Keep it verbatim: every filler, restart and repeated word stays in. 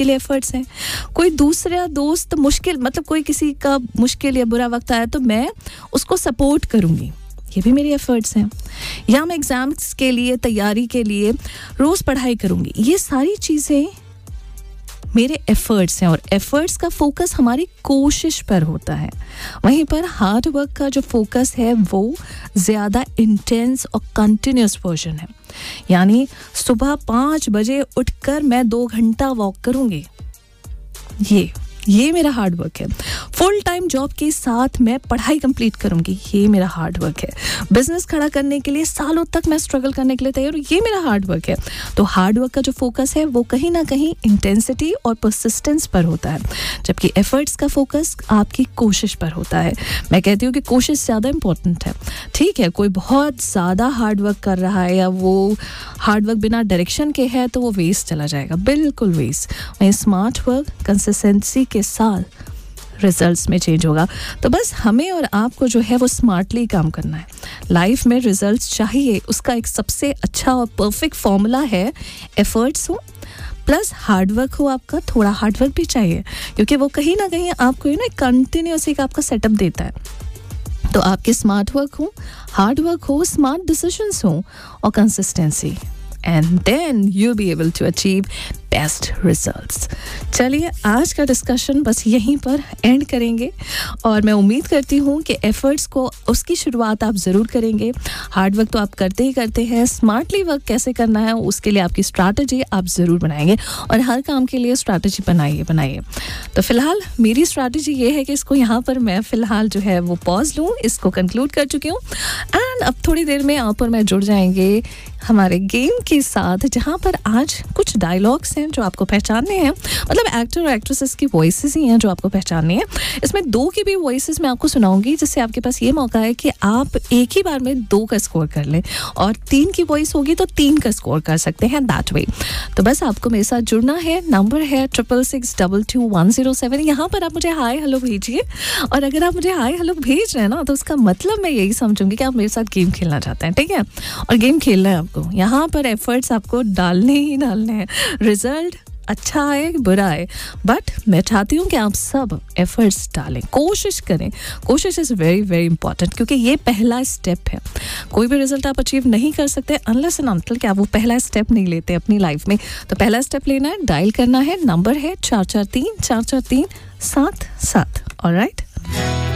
आपके लिए एफर्ट्स हैं. कोई दूसरा दोस्त मुश्किल मतलब कोई किसी का मुश्किल या बुरा वक्त आया तो मैं उसको सपोर्ट करूँगी, ये भी मेरे एफर्ट्स हैं. या मैं एग्ज़ाम्स के लिए तैयारी के लिए रोज़ पढ़ाई करूँगी, ये सारी चीज़ें मेरे एफर्ट्स हैं. और एफर्ट्स का फोकस हमारी कोशिश पर होता है. वहीं पर हार्ड वर्क का जो फोकस है वो ज़्यादा इंटेंस और कंटिन्यूस वर्जन है. यानी सुबह पाँच बजे उठकर मैं दो घंटा वॉक करूँगी, ये ये मेरा हार्ड वर्क है. फुल टाइम जॉब के साथ मैं पढ़ाई कंप्लीट करूंगी, ये मेरा हार्ड वर्क है. बिजनेस खड़ा करने के लिए सालों तक मैं स्ट्रगल करने के लिए तैयार हूँ, ये मेरा हार्ड वर्क है. तो हार्ड वर्क का जो फोकस है वो कहीं ना कहीं इंटेंसिटी और परसिस्टेंस पर होता है, जबकि एफर्ट्स का फोकस आपकी कोशिश पर होता है. मैं कहती हूँ कि कोशिश ज़्यादा इंपॉर्टेंट है. ठीक है, कोई बहुत ज़्यादा हार्ड वर्क कर रहा है या वो हार्ड वर्क बिना डायरेक्शन के है तो वो वेस्ट चला जाएगा, बिल्कुल वेस्ट. वहीं स्मार्ट वर्क कंसिस्टेंसी के साथ रिजल्ट्स में चेंज होगा. तो बस हमें और आपको जो है वो स्मार्टली काम करना है. लाइफ में रिजल्ट्स चाहिए, उसका एक सबसे अच्छा और परफेक्ट फॉर्मूला है एफर्ट्स हो प्लस हार्ड वर्क हो. आपका थोड़ा हार्ड वर्क भी चाहिए क्योंकि वो कहीं ना कहीं आपको यू नो कंटिन्यूस एक आपका सेटअप देता है. तो आपके स्मार्ट वर्क हो, हार्ड वर्क हो, स्मार्ट डिसीजंस हो और consistency, and then you'll be able to achieve best results. चलिए आज का डिस्कशन बस यहीं पर एंड करेंगे और मैं उम्मीद करती हूँ कि एफर्ट्स को उसकी शुरुआत आप ज़रूर करेंगे. हार्ड वर्क तो आप करते ही करते हैं, स्मार्टली वर्क कैसे करना है उसके लिए आपकी स्ट्रैटेजी आप ज़रूर बनाएंगे और हर काम के लिए स्ट्रैटेजी बनाइए बनाइए तो फ़िलहाल मेरी स्ट्रैटेजी ये है कि इसको यहाँ पर मैं फ़िलहाल जो है वो पॉज लूँ, इसको कंक्लूड कर चुकी हूँ. एंड अब थोड़ी देर में आप और मैं जुड़ जाएंगे हमारे गेम के साथ, जहाँ पर आज कुछ डायलॉग्स हैं जो आपको पहचानने हैं. मतलब एक्टर और एक्ट्रेसेस की वॉइसेस ही हैं जो आपको पहचाननी है. इसमें दो की भी वॉइसेस मैं आपको सुनाऊंगी जिससे आपके पास ये मौका है कि आप एक ही बार में दो का स्कोर कर लें और तीन की वॉइस होगी तो तीन का स्कोर कर सकते हैं दैट वे. तो बस आपको मेरे साथ जुड़ना है. नंबर है triple six double two one zero seven. यहाँ पर आप मुझे हाय हेलो भेजिए और अगर आप मुझे हाय हेलो भेज रहे हैं ना तो उसका मतलब मैं यही समझूंगी कि आप मेरे साथ गेम खेलना चाहते हैं. ठीक है, और गेम खेलना है आपको. यहाँ पर एफर्ट्स आपको डालने ही डालने हैं. रिजल्ट अच्छा आए बुरा आए, बट मैं चाहती हूँ कि आप सब एफर्ट्स डालें, कोशिश करें. कोशिश इज़ वेरी वेरी इंपॉर्टेंट क्योंकि ये पहला स्टेप है. कोई भी रिजल्ट आप अचीव नहीं कर सकते अनलेस एंड अनटिल कि आप वो पहला स्टेप नहीं लेते अपनी लाइफ में. तो पहला स्टेप लेना है, डायल करना है. नंबर है चार चार तीन चार चार तीन सात सात. ऑलराइट.